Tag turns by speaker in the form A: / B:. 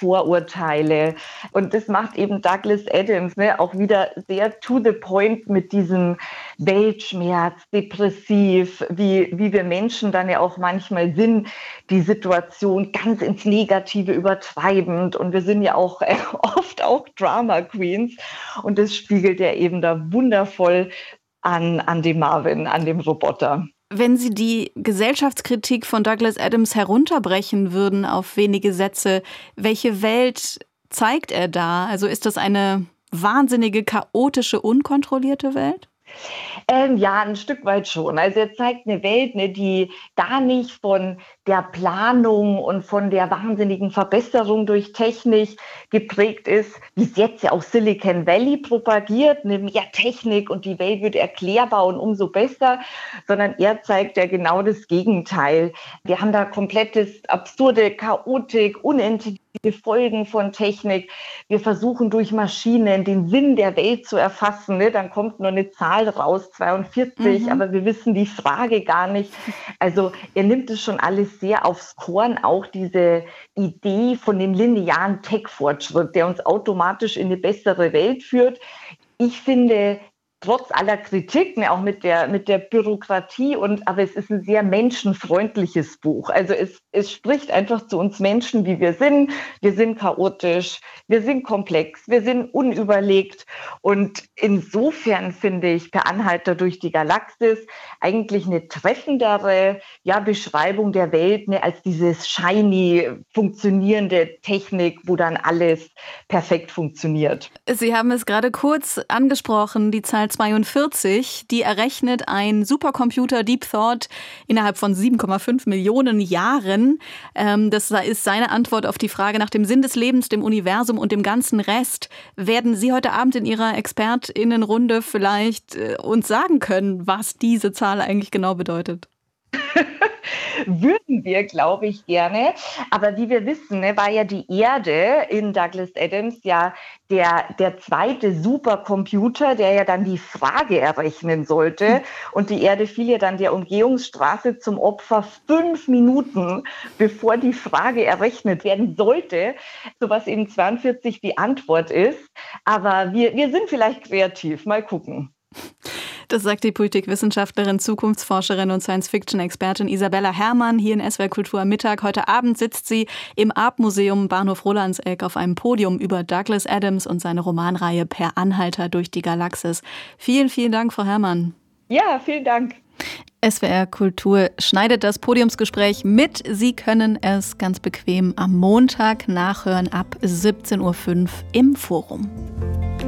A: Vorurteile. Und das macht eben Douglas Adams, ne, auch wieder sehr to the point mit diesem Weltschmerz, depressiv, wie wir Menschen dann ja auch manchmal sind, die Situation ganz ins Negative übertreibend. Und wir sind ja auch oft auch Drama Queens. Und das spiegelt er eben da wundervoll an dem Marvin, an dem Roboter.
B: Wenn Sie die Gesellschaftskritik von Douglas Adams herunterbrechen würden auf wenige Sätze, welche Welt zeigt er da? Also ist das eine wahnsinnige, chaotische, unkontrollierte Welt?
A: Ja, ein Stück weit schon. Also er zeigt eine Welt, ne, die gar nicht von der Planung und von der wahnsinnigen Verbesserung durch Technik geprägt ist, wie es jetzt ja auch Silicon Valley propagiert, ne, mehr Technik und die Welt wird erklärbar und umso besser, sondern er zeigt ja genau das Gegenteil. Wir haben da komplettes absurde Chaotik, unendliche Folgen von Technik. Wir versuchen durch Maschinen den Sinn der Welt zu erfassen. Ne? Dann kommt nur eine Zahl raus, 42, aber wir wissen die Frage gar nicht. Also er nimmt es schon alles sehr aufs Korn, auch diese Idee von dem linearen Tech-Fortschritt, der uns automatisch in eine bessere Welt führt. Ich finde, trotz aller Kritik, ne, auch mit der Bürokratie, aber es ist ein sehr menschenfreundliches Buch. Also es spricht einfach zu uns Menschen, wie wir sind. Wir sind chaotisch, wir sind komplex, wir sind unüberlegt. Und insofern finde ich Per Anhalter durch die Galaxis eigentlich eine treffendere Beschreibung der Welt, ne, als dieses shiny, funktionierende Technik, wo dann alles perfekt funktioniert.
B: Sie haben es gerade kurz angesprochen, die Zahl 42, die errechnet ein Supercomputer Deep Thought innerhalb von 7,5 Millionen Jahren. Das ist seine Antwort auf die Frage nach dem Sinn des Lebens, dem Universum und dem ganzen Rest. Werden Sie heute Abend in Ihrer ExpertInnenrunde vielleicht uns sagen können, was diese Zahl eigentlich genau bedeutet?
A: Würden wir, glaube ich, gerne. Aber wie wir wissen, ne, war ja die Erde in Douglas Adams ja der zweite Supercomputer, der ja dann die Frage errechnen sollte. Und die Erde fiel ja dann der Umgehungsstraße zum Opfer 5 Minuten, bevor die Frage errechnet werden sollte, so was eben 42 die Antwort ist. Aber wir sind vielleicht kreativ. Mal gucken.
B: Das sagt die Politikwissenschaftlerin, Zukunftsforscherin und Science-Fiction-Expertin Isabella Herrmann hier in SWR Kultur am Mittag. Heute Abend sitzt sie im Arp-Museum Bahnhof Rolandseck auf einem Podium über Douglas Adams und seine Romanreihe Per Anhalter durch die Galaxis. Vielen, vielen Dank, Frau Herrmann.
A: Ja, vielen Dank.
B: SWR Kultur schneidet das Podiumsgespräch mit. Sie können es ganz bequem am Montag nachhören ab 17:05 Uhr im Forum.